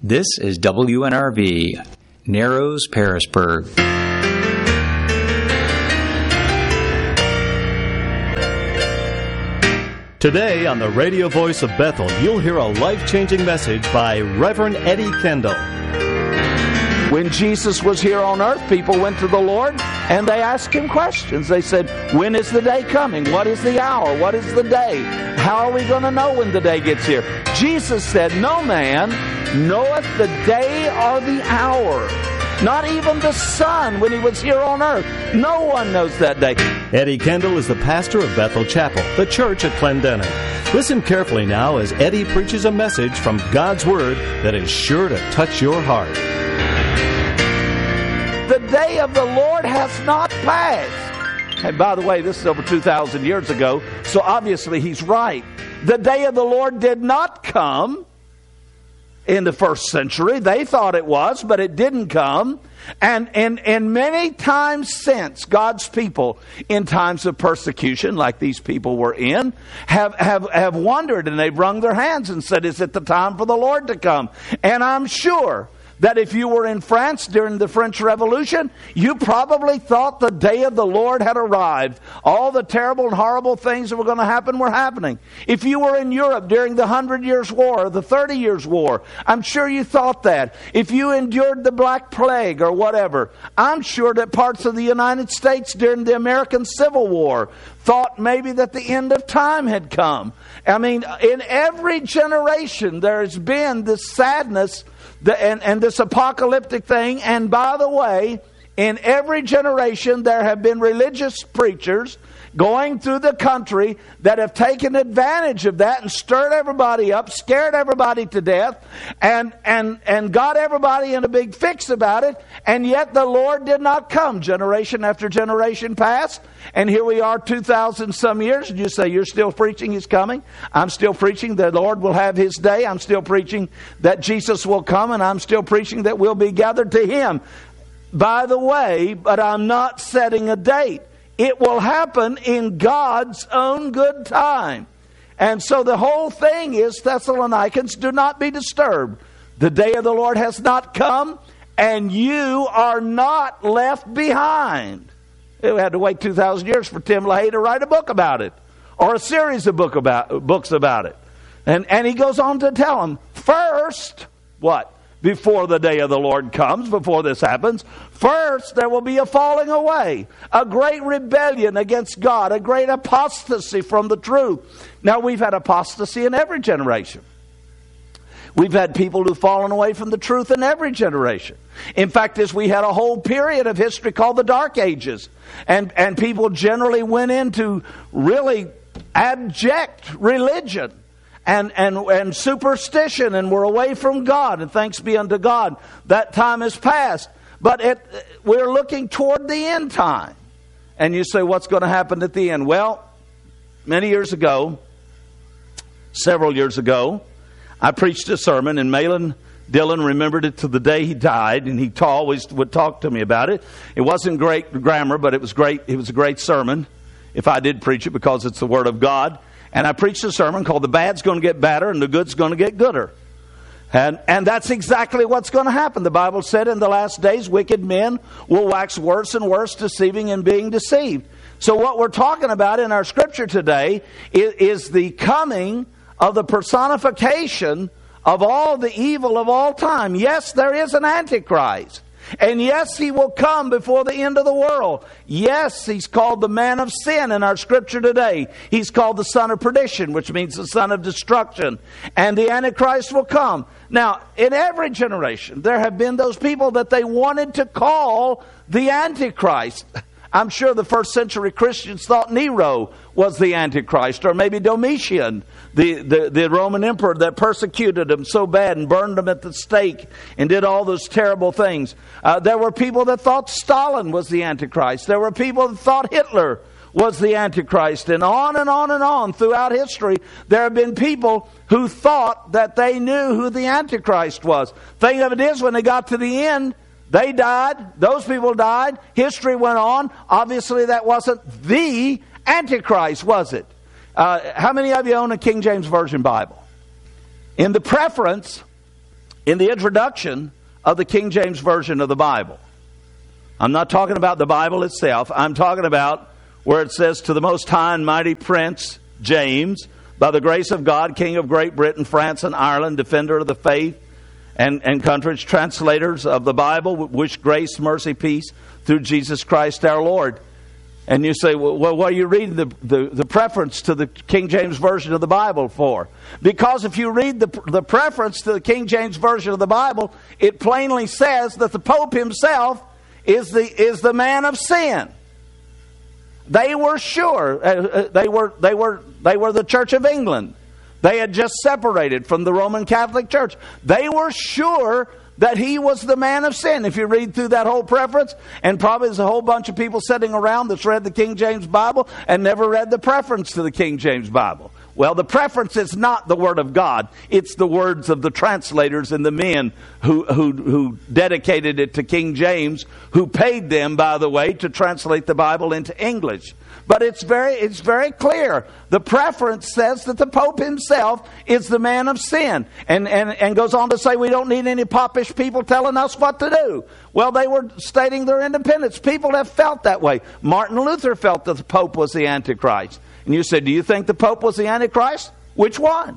This is WNRV, Narrows, Pearisburg. Today on the radio voice of Bethel, you'll hear a life-changing message by Reverend Eddie Kendall. When Jesus was here on earth, people went to the Lord and they asked Him questions. They said, when is the day coming? What is the hour? What is the day? How are we going to know when the day gets here? Jesus said, no man knoweth the day or the hour. Not even the Son when He was here on earth. No one knows that day. Eddie Kendall is the pastor of Bethel Chapel, the church at Clendenin. Listen carefully now as Eddie preaches a message from God's Word that is sure to touch your heart. The day of the Lord has not passed. And by the way, this is over 2,000 years ago, so obviously he's right. The day of the Lord did not come in the first century. They thought it was, but it didn't come. And many times since, God's people, in times of persecution, like these people were in, have wondered, and they've wrung their hands and said, is it the time for the Lord to come? And I'm sure that if you were in France during the French Revolution, you probably thought the day of the Lord had arrived. All the terrible and horrible things that were going to happen were happening. If you were in Europe during the 100 Years' War or the 30 Years' War, I'm sure you thought that. If you endured the Black Plague or whatever, I'm sure that parts of the United States during the American Civil War thought maybe that the end of time had come. I mean, in every generation there has been this sadness and this apocalyptic thing. And by the way, in every generation there have been religious preachers going through the country that have taken advantage of that and stirred everybody up, scared everybody to death, and got everybody in a big fix about it. And yet the Lord did not come. Generation after generation passed, and here we are 2,000 some years, and you say, you're still preaching He's coming? I'm still preaching the Lord will have His day. I'm still preaching that Jesus will come, and I'm still preaching that we'll be gathered to Him. By the way, but I'm not setting a date. It will happen in God's own good time. And so the whole thing is, Thessalonians, do not be disturbed. The day of the Lord has not come, and you are not left behind. We had to wait 2,000 years for Tim LaHaye to write a book about it, or a series of books about it. And he goes on to tell them, first, what? Before the day of the Lord comes, before this happens, first there will be a falling away, a great rebellion against God, a great apostasy from the truth. Now, we've had apostasy in every generation. We've had people who've fallen away from the truth in every generation. In fact, we had a whole period of history called the Dark Ages. And people generally went into really abject religion and superstition, and we're away from God, and thanks be unto God, that time has passed. But we're looking toward the end time. And you say, what's going to happen at the end? Well, many years ago, several years ago, I preached a sermon, and Malin Dillon remembered it to the day he died, and he always would talk to me about it. It wasn't great grammar, but it was great. It was a great sermon, if I did preach it, because it's the Word of God. And I preached a sermon called The Bad's Going to Get Badder and the Good's Going to Get Gooder. And that's exactly what's going to happen. The Bible said in the last days, wicked men will wax worse and worse, deceiving and being deceived. So what we're talking about in our scripture today is the coming of the personification of all the evil of all time. Yes, there is an Antichrist. And yes, he will come before the end of the world. Yes, he's called the man of sin in our scripture today. He's called the son of perdition, which means the son of destruction. And the Antichrist will come. Now, in every generation, there have been those people that they wanted to call the Antichrist. I'm sure the first century Christians thought Nero was the Antichrist, or maybe Domitian, the Roman emperor that persecuted them so bad and burned them at the stake and did all those terrible things. There were people that thought Stalin was the Antichrist. There were people that thought Hitler was the Antichrist. And on and on and on throughout history, there have been people who thought that they knew who the Antichrist was. Thing of it is, when they got to the end, they died. Those people died. History went on. Obviously, that wasn't the Antichrist, was it? How many of you own a King James Version Bible? In the preference, in the introduction of the King James Version of the Bible. I'm not talking about the Bible itself. I'm talking about where it says, to the most high and mighty Prince James, by the grace of God, King of Great Britain, France, and Ireland, defender of the faith and countries, translators of the Bible, wish grace, mercy, peace through Jesus Christ our Lord. And you say, well, what are you reading the preference to the King James Version of the Bible for? Because if you read the preference to the King James Version of the Bible, it plainly says that the Pope himself is the man of sin. They were sure. They were the Church of England. They had just separated from the Roman Catholic Church. They were sure that he was the man of sin. If you read through that whole preference, and probably there's a whole bunch of people sitting around that's read the King James Bible and never read the preference to the King James Bible. Well, the preference is not the Word of God. It's the words of the translators and the men who dedicated it to King James, who paid them, by the way, to translate the Bible into English. But it's very clear. The preference says that the Pope himself is the man of sin. And goes on to say we don't need any popish people telling us what to do. Well, they were stating their independence. People have felt that way. Martin Luther felt that the Pope was the Antichrist. And you said, do you think the Pope was the Antichrist? Which one?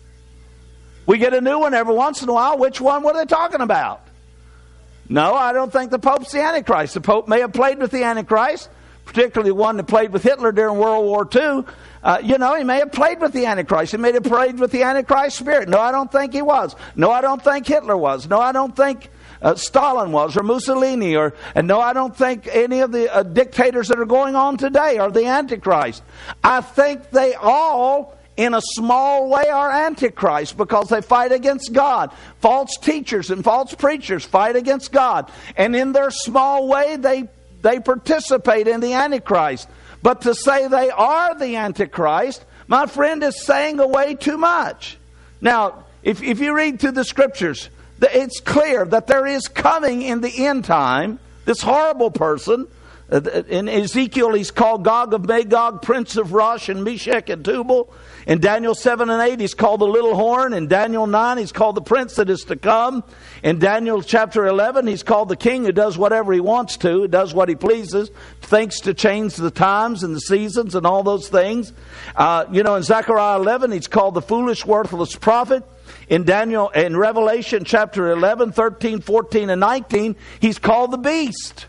We get a new one every once in a while. Which one were they talking about? No, I don't think the Pope's the Antichrist. The Pope may have played with the Antichrist, particularly one that played with Hitler during World War II. He may have played with the Antichrist. He may have played with the Antichrist spirit. No, I don't think he was. No, I don't think Hitler was. No, I don't think Stalin was, or Mussolini, and no, I don't think any of the dictators that are going on today are the Antichrist. I think they all, in a small way, are Antichrist because they fight against God. False teachers and false preachers fight against God. And in their small way, they participate in the Antichrist. But to say they are the Antichrist, my friend, is saying away too much. Now, if you read through the Scriptures, it's clear that there is coming in the end time this horrible person. In Ezekiel, he's called Gog of Magog, Prince of Rosh and Meshech and Tubal. In Daniel 7 and 8, he's called the little horn. In Daniel 9, he's called the prince that is to come. In Daniel chapter 11, he's called the king who does whatever he wants to, does what he pleases, thinks to change the times and the seasons and all those things. In Zechariah 11, he's called the foolish, worthless prophet. In Revelation chapter 11, 13, 14, and 19, he's called the beast.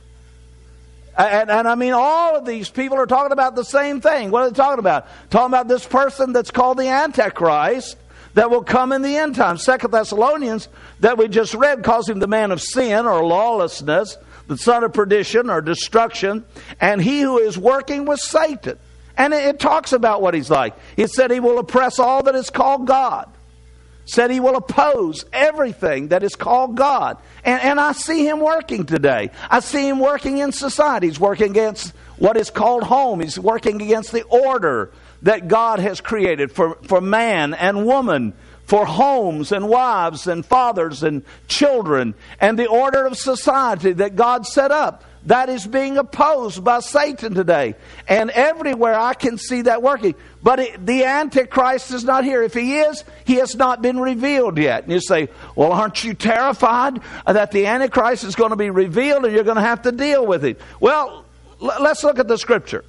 And I mean, all of these people are talking about the same thing. What are they talking about? Talking about this person that's called the Antichrist that will come in the end time. 2 Thessalonians, that we just read, calls him the man of sin or lawlessness, the son of perdition or destruction, and he who is working with Satan. And it talks about what he's like. It said he will oppress all that is called God. Said he will oppose everything that is called God. And I see him working today. I see him working in society. He's working against what is called home. He's working against the order that God has created for man and woman, for homes and wives and fathers and children, and the order of society that God set up. That is being opposed by Satan today. And everywhere I can see that working. But the Antichrist is not here. If he is, he has not been revealed yet. And you say, well, aren't you terrified that the Antichrist is going to be revealed and you're going to have to deal with it? Well, let's look at the Scripture.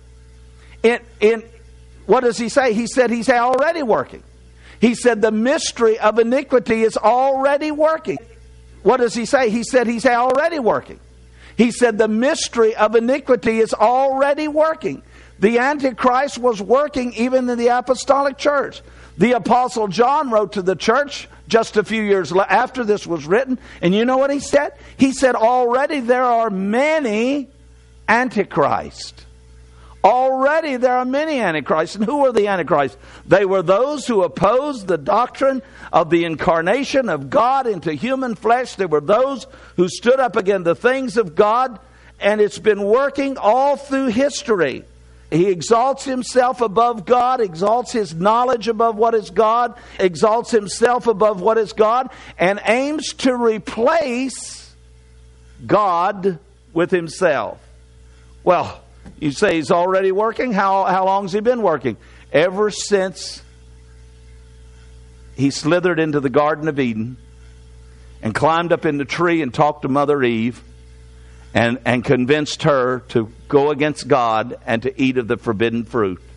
In what does he say? He said he's already working. He said the mystery of iniquity is already working. What does he say? He said he's already working. He said the mystery of iniquity is already working. The Antichrist was working even in the apostolic church. The Apostle John wrote to the church just a few years after this was written. And you know what he said? He said, already there are many Antichrists. Already there are many Antichrists. And who were the Antichrists? They were those who opposed the doctrine of the incarnation of God into human flesh. They were those who stood up against the things of God. And it's been working all through history. He exalts himself above God, exalts his knowledge above what is God, exalts himself above what is God, and aims to replace God with himself. Well, you say he's already working? How long has he been working? Ever since he slithered into the Garden of Eden and climbed up in the tree and talked to Mother Eve and convinced her to go against God and to eat of the forbidden fruit.